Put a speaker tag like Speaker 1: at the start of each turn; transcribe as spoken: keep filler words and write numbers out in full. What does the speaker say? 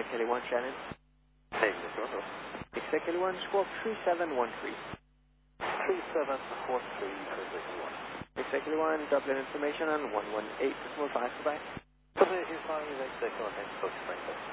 Speaker 1: Kelly one Shannon.
Speaker 2: Hey, Mister Russell.
Speaker 1: X Kelly one, squawk three seven one three.
Speaker 2: three seven four three for X one.
Speaker 1: X Kelly one, Dublin information on one one eight decimal five, goodbye.
Speaker 2: Dublin is fine, X one, thanks, folks, thanks.